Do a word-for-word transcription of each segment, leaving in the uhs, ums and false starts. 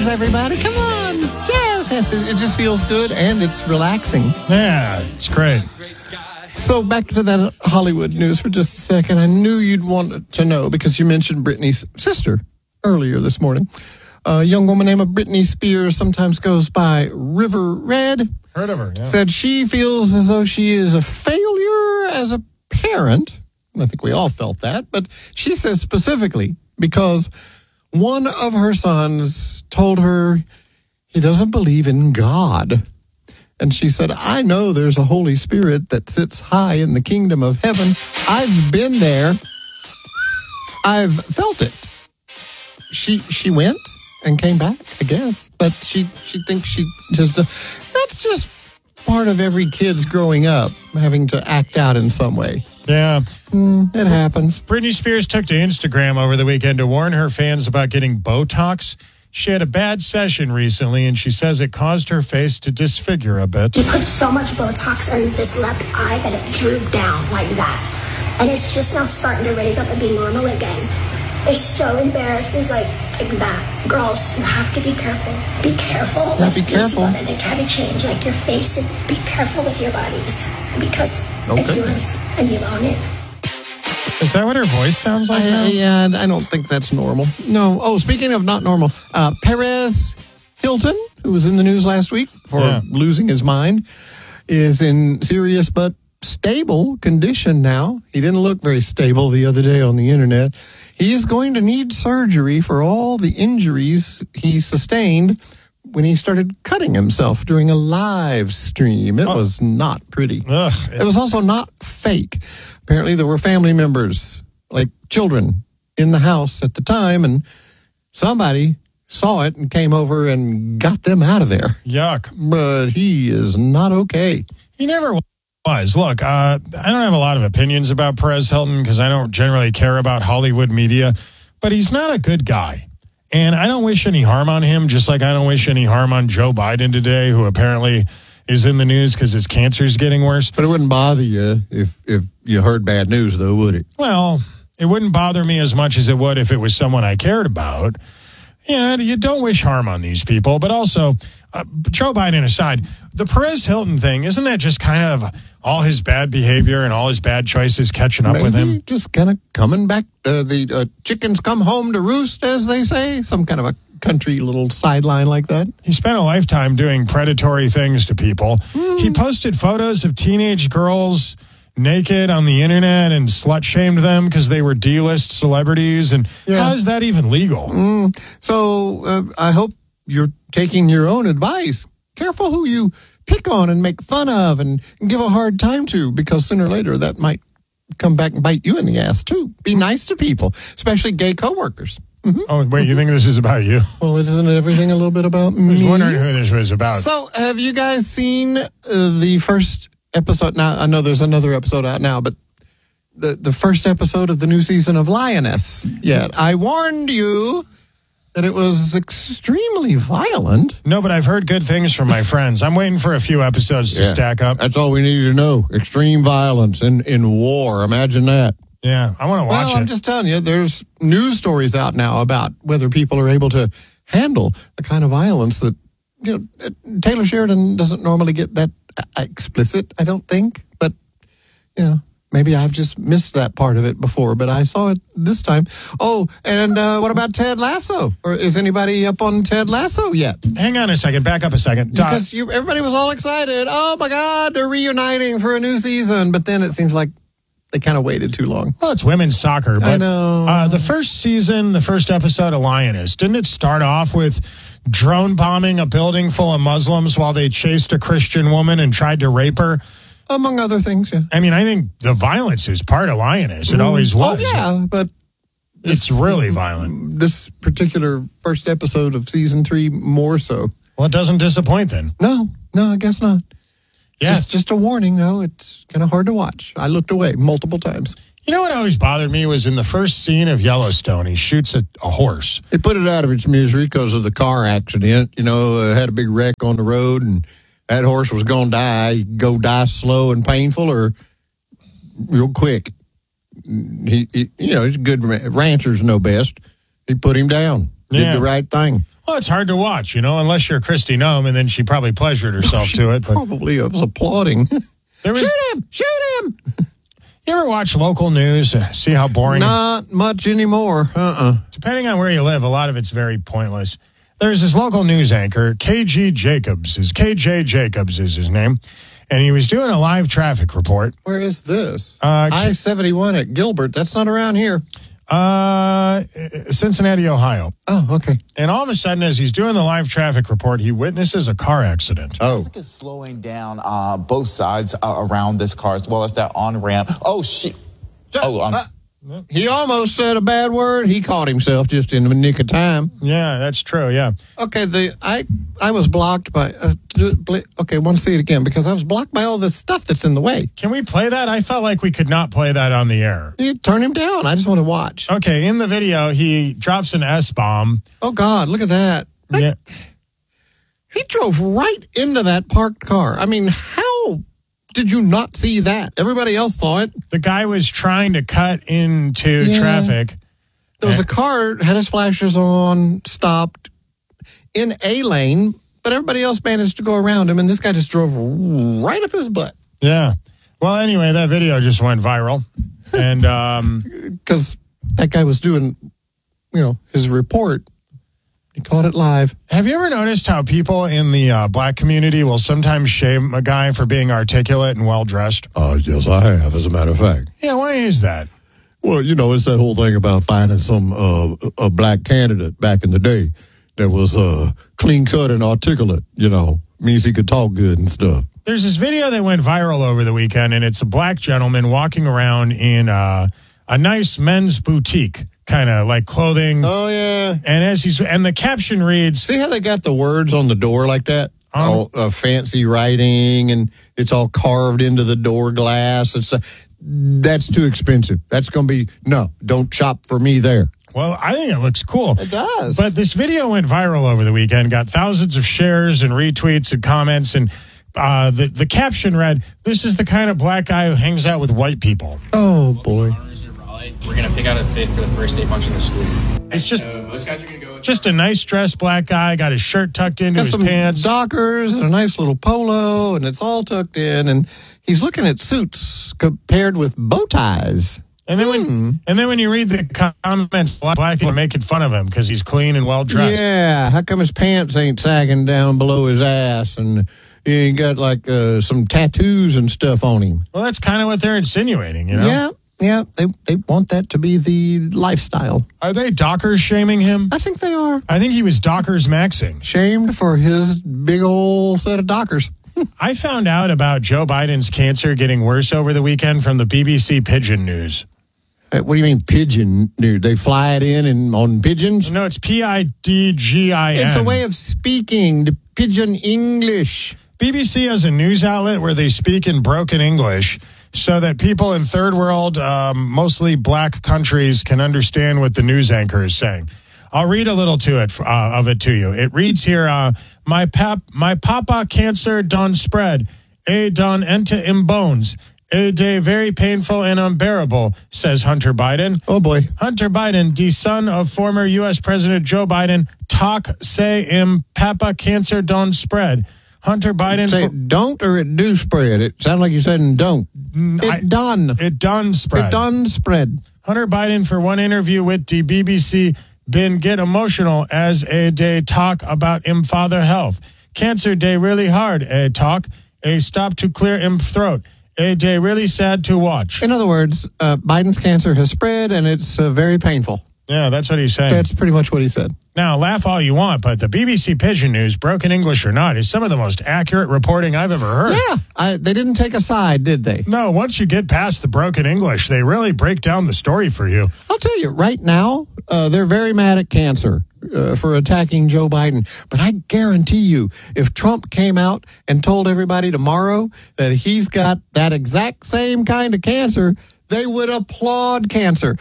jazz, everybody. Come on. Jazz. It just feels good and it's relaxing. Yeah, it's great. So back to that Hollywood news for just a second. I knew you'd want to know because you mentioned Britney's sister earlier this morning. A young woman named Britney Spears, sometimes goes by River Red. Heard of her, yeah. Said she feels as though she is a failure as a parent. I think we all felt that. But she says specifically because one of her sons told her he doesn't believe in God. And she said, I know there's a Holy Spirit that sits high in the kingdom of heaven. I've been there. I've felt it. She she went and came back, I guess. But she, she thinks she just, uh, that's just part of every kid's growing up, having to act out in some way. Yeah. Mm, it happens. Britney Spears took to Instagram over the weekend to warn her fans about getting Botox. She had a bad session recently, and she says it caused her face to disfigure a bit. You put so much Botox in this left eye that it drooped down like that. And it's just now starting to raise up and be normal again. They're so embarrassed. It's like, like that. Girls, you have to be careful. Be careful. Yeah, be careful. And they try to change like your face. And be careful with your bodies because okay. it's yours and you own it. Is that what her voice sounds like now? I, yeah, I don't think that's normal. No. Oh, speaking of not normal, uh, Perez Hilton, who was in the news last week for yeah. losing his mind, is in serious but stable condition now. He didn't look very stable the other day on the internet. He is going to need surgery for all the injuries he sustained when he started cutting himself during a live stream. It oh. was not pretty. Ugh. It was also not fake. Apparently there were family members, like children, in the house at the time, and somebody saw it and came over and got them out of there. Yuck. But he is not okay. He never was. Look, uh, I don't have a lot of opinions about Perez Hilton because I don't generally care about Hollywood media, but he's not a good guy. And I don't wish any harm on him, just like I don't wish any harm on Joe Biden today, who apparently is in the news because his cancer's getting worse. But it wouldn't bother you if, if you heard bad news, though, would it? Well, it wouldn't bother me as much as it would if it was someone I cared about. Yeah, you don't wish harm on these people. But also, uh, Joe Biden aside, the Perez Hilton thing, isn't that just kind of all his bad behavior and all his bad choices catching up Maybe with him? Just kind of coming back. Uh, the uh, chickens come home to roost, as they say. Some kind of a country little sideline like that. He spent a lifetime doing predatory things to people. Mm. He posted photos of teenage girls naked on the internet and slut-shamed them because they were D-list celebrities. And yeah. how is that even legal? Mm. So uh, I hope you're taking your own advice. Careful who you pick on and make fun of and, and give a hard time to, because sooner or later that might come back and bite you in the ass too. Be nice to people, especially gay coworkers. Mm-hmm. Oh, wait, you think this is about you? Well, isn't everything a little bit about me? I was wondering who this was about. So, have you guys seen uh, the first episode? Now, I know there's another episode out now, but the, the first episode of the new season of Lioness yet. I warned you that it was extremely violent. No, but I've heard good things from my friends. I'm waiting for a few episodes to yeah, stack up. That's all we need to know. Extreme violence in, in war. Imagine that. Yeah, I want to watch well, it. I'm just telling you, there's news stories out now about whether people are able to handle the kind of violence that, you know, Taylor Sheridan doesn't normally get that explicit, I don't think. But, you know, maybe I've just missed that part of it before, but I saw it this time. Oh, and uh, what about Ted Lasso? Or is anybody up on Ted Lasso yet? Hang on a second. Back up a second. Because you, everybody was all excited. Oh, my God, they're reuniting for a new season. But then it seems like they kind of waited too long. Well, it's women's soccer. But, I know. Uh, the first season, the first episode of Lioness, didn't it start off with drone bombing a building full of Muslims while they chased a Christian woman and tried to rape her? Among other things, yeah. I mean, I think the violence is part of Lioness. It mm. always was. Oh, yeah, but it's really violent. This particular first episode of season three, more so. Well, it doesn't disappoint then. No, no, I guess not. Yeah. Just, just a warning, though. It's kind of hard to watch. I looked away multiple times. You know what always bothered me was in the first scene of Yellowstone, he shoots at a horse. They put it out of its misery because of the car accident. You know, uh, had a big wreck on the road, and that horse was going to die. You could go die slow and painful or real quick. He, he, you know, he's a good ranchers know best. He put him down. Did Yeah. the right thing. Well, it's hard to watch, you know, unless you're Christy Nome, and then she probably pleasured herself She to it. But probably was applauding. there was, Shoot him! Shoot him! you ever watch local news? uh, See how boring? Not much anymore. Uh-uh. Depending on where you live, a lot of it's very pointless. There's this local news anchor, K G Jacobs. Is K J Jacobs is his name, and he was doing a live traffic report. Where is this? Uh, I seventy-one at Gilbert. That's not around here. Uh, Cincinnati, Ohio. Oh, okay. And all of a sudden, as he's doing the live traffic report, he witnesses a car accident. Oh. Is slowing down uh, both sides uh, around this car as well as that on ramp. Oh, shit. Oh, um, Uh, he almost said a bad word. He caught himself just in the nick of time. Yeah, that's true. Yeah. Okay, the I I was blocked by. Uh, okay, I want to see it again because I was blocked by all this stuff that's in the way. Can we play that? I felt like we could not play that on the air. You turn him down. I just want to watch. Okay, in the video, he drops an S-bomb. Oh God, look at that. That- Yeah. He drove right into that parked car. I mean, how did you not see that? Everybody else saw it. The guy was trying to cut into Yeah. traffic. There was a car, had his flashers on, stopped in a lane, but everybody else managed to go around him, and this guy just drove right up his butt. Yeah. Well, anyway, that video just went viral. And um, Because that guy was doing, you know, his report. He caught it live. have you ever noticed how people in the uh, black community will sometimes shame a guy for being articulate and well-dressed? Uh, yes, I have, as a matter of fact. Yeah, why is that? Well, you know, it's that whole thing about finding some uh, a black candidate back in the day that was uh, clean cut and articulate. You know, means he could talk good and stuff. There's this video that went viral over the weekend, and it's a black gentleman walking around in uh, a nice men's boutique, kind of like clothing. Oh yeah. And as he's and the caption reads, See how they got the words on the door like that? Um, all uh, fancy writing, and it's all carved into the door glass and stuff. That's too expensive. That's going to be no. Don't shop for me there. well, I think it looks cool. It does. But this video went viral over the weekend, got thousands of shares and retweets and comments, and uh, the, the caption read, "This is the kind of black guy who hangs out with white people." Oh boy. We're going to pick out a fit for the first day function of the school. It's just So most guys are going to go with just a nice dressed black guy, got his shirt tucked into Got his some pants. Dockers and a nice little polo, and it's all tucked in. And he's looking at suits compared with bow ties. And then when and then when you read the comments, black people are making fun of him because he's clean and well dressed. Yeah, how come his pants ain't sagging down below his ass, and he ain't got like uh, some tattoos and stuff on him? Well, that's kind of what they're insinuating, you know? Yeah, yeah, they they want that to be the lifestyle. Are they Dockers shaming him? I think they are. I think he was Dockers maxing. Shamed for his big old set of Dockers. I found out about Joe Biden's cancer getting worse over the weekend from the B B C Pigeon News. Uh, What do you mean pigeon? Dude, they fly it in and on pigeons? No, it's P I D G I N. It's a way of speaking, the pigeon English. B B C has a news outlet where they speak in broken English so that people in third world, um, mostly black countries, can understand what the news anchor is saying. I'll read a little to it uh, of it to you. It reads here: uh, "My pap, my papa cancer done spread, a done enter in bones, a day very painful and unbearable," says Hunter Biden. Oh boy. Hunter Biden, the son of former U S President Joe Biden, talk say im papa cancer done spread. Hunter Biden. Say for- it don't or it do spread. It sounds like you said and don't. It I- done. It done spread. It done spread. Hunter Biden, for one interview with the B B C, been get emotional as a day talk about im father health. Cancer day really hard, a talk. A stop to clear im throat. A day really sad to watch. In other words, uh, Biden's cancer has spread and it's uh, very painful. Yeah, that's what he's saying. That's pretty much what he said. Now, laugh all you want, but the B B C Pigeon News, broken English or not, is some of the most accurate reporting I've ever heard. Yeah, I, they didn't take a side, did they? No, once you get past the broken English, they really break down the story for you. I'll tell you, right now, uh, they're very mad at cancer uh, for attacking Joe Biden. But I guarantee you, if Trump came out and told everybody tomorrow that he's got that exact same kind of cancer, they would applaud cancer.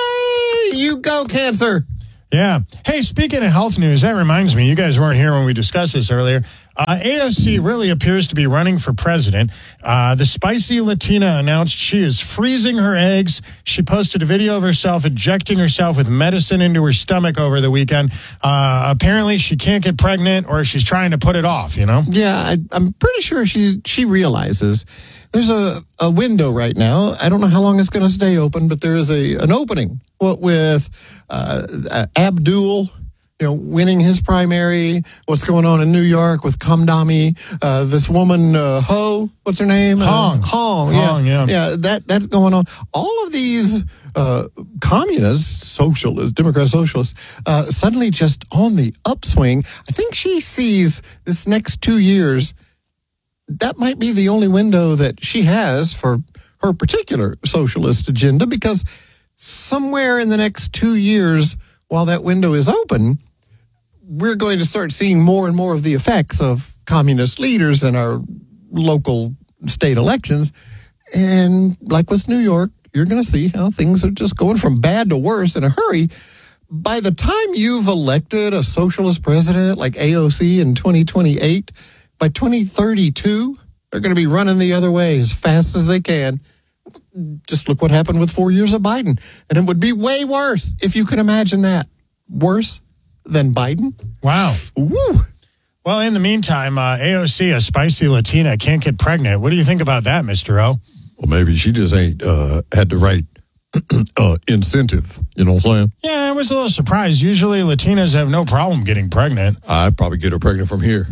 Yay! You go, cancer! Yeah. Hey, speaking of health news, that reminds me, you guys weren't here when we discussed this earlier. Uh, A O C really appears to be running for president. Uh, the spicy Latina announced she is freezing her eggs. She posted a video of herself injecting herself with medicine into her stomach over the weekend. Uh, apparently, she can't get pregnant, or she's trying to put it off, you know? Yeah, I, I'm pretty sure she she realizes there's a, a window right now. I don't know how long it's going to stay open, but there is a an opening what, with uh, Abdul, you know, winning his primary. What's going on in New York with Kamdami? Uh, this woman, uh, Ho, what's her name? Hong. Uh, Hong, Hong, yeah. yeah. Yeah, that, that's going on. All of these uh, communists, socialists, Democrat socialists, uh, suddenly just on the upswing. I think she sees this next two years, that might be the only window that she has for her particular socialist agenda, because somewhere in the next two years, while that window is open, we're going to start seeing more and more of the effects of communist leaders in our local state elections. And like with New York, you're going to see how things are just going from bad to worse in a hurry. By the time you've elected a socialist president like A O C in twenty twenty-eight, by twenty thirty-two, they're going to be running the other way as fast as they can. Just look what happened with four years of Biden. And it would be way worse if you can imagine that. Worse than Biden? Wow. Woo. Well, in the meantime, uh, A O C, a spicy Latina, can't get pregnant. What do you think about that, Mister O? Well, maybe she just ain't uh, had the right uh, incentive. You know what I'm saying? Yeah, I was a little surprised. Usually Latinas have no problem getting pregnant. I'd probably get her pregnant from here.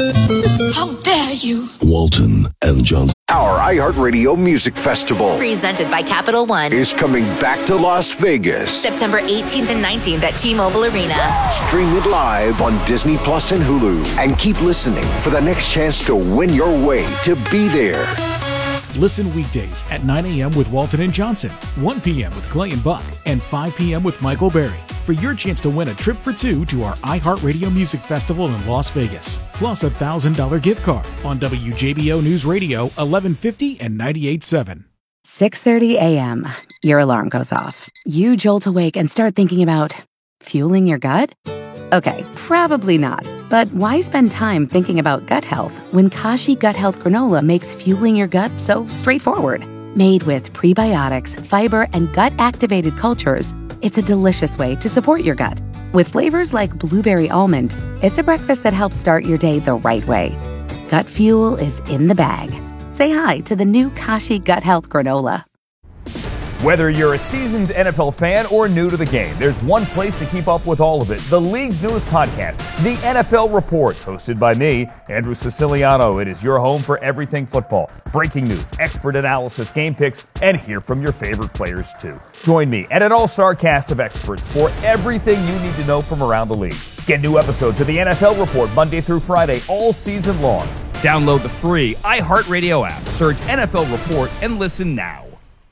How dare you? Walton and Johnson. Our iHeartRadio Music Festival, presented by Capital One, is coming back to Las Vegas. September eighteenth and nineteenth at T-Mobile Arena. Stream it live on Disney Plus and Hulu. And keep listening for the next chance to win your way to be there. Listen weekdays at nine a.m. with Walton and Johnson, one p.m. with Clay and Buck, and five p.m. with Michael Berry for your chance to win a trip for two to our iHeartRadio Music Festival in Las Vegas, plus a one thousand dollars gift card on W J B O News Radio, eleven fifty and ninety-eight point seven. six thirty a.m. Your alarm goes off. You jolt awake and start thinking about fueling your gut? Okay, probably not. But why spend time thinking about gut health when Kashi Gut Health Granola makes fueling your gut so straightforward? Made with prebiotics, fiber, and gut-activated cultures, it's a delicious way to support your gut. With flavors like blueberry almond, it's a breakfast that helps start your day the right way. Gut fuel is in the bag. Say hi to the new Kashi Gut Health Granola. Whether you're a seasoned N F L fan or new to the game, there's one place to keep up with all of it. The league's newest podcast, The N F L Report, hosted by me, Andrew Siciliano. It is your home for everything football. Breaking news, expert analysis, game picks, and hear from your favorite players, too. Join me and an all-star cast of experts for everything you need to know from around the league. Get new episodes of The N F L Report Monday through Friday, all season long. Download the free iHeartRadio app, search N F L Report, and listen now.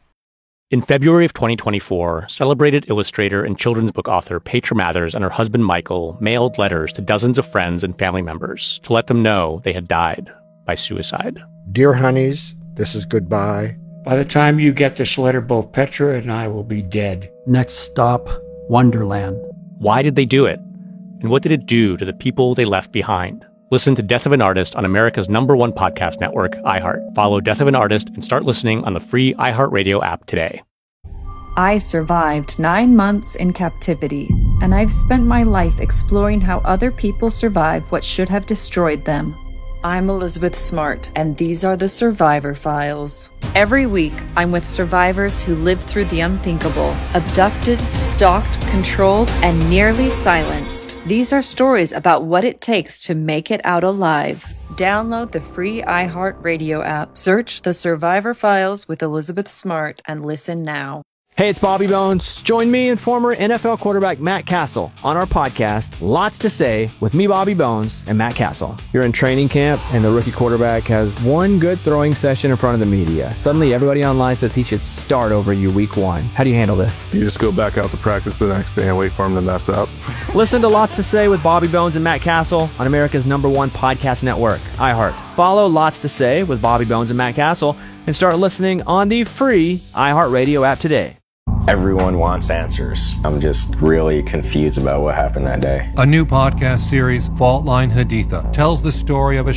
In February of twenty twenty-four, celebrated illustrator and children's book author Petra Mathers and her husband Michael mailed letters to dozens of friends and family members to let them know they had died by suicide. Dear honeys, this is goodbye. By the time you get this letter, both Petra and I will be dead. Next stop, Wonderland. Why did they do it? And what did it do to the people they left behind? Listen to Death of an Artist on America's number one podcast network, iHeart. Follow Death of an Artist and start listening on the free iHeartRadio app today. I survived nine months in captivity, and I've spent my life exploring how other people survived what should have destroyed them. I'm Elizabeth Smart, and these are the Survivor Files. Every week, I'm with survivors who lived through the unthinkable, abducted, stalked, controlled, and nearly silenced. These are stories about what it takes to make it out alive. Download the free iHeartRadio app, search The Survivor Files with Elizabeth Smart, and listen now. Hey, it's Bobby Bones. Join me and former N F L quarterback Matt Castle on our podcast, Lots to Say, with me, Bobby Bones, and Matt Castle. You're in training camp, and the rookie quarterback has one good throwing session in front of the media. Suddenly, everybody online says he should start over you week one. How do you handle this? You just go back out to practice the next day and wait for him to mess up. Listen to Lots to Say with Bobby Bones and Matt Castle on America's number one podcast network, iHeart. Follow Lots to Say with Bobby Bones and Matt Castle and start listening on the free iHeartRadio app today. Everyone wants answers. I'm just really confused about what happened that day. A new podcast series, Fault Line Haditha, tells the story of a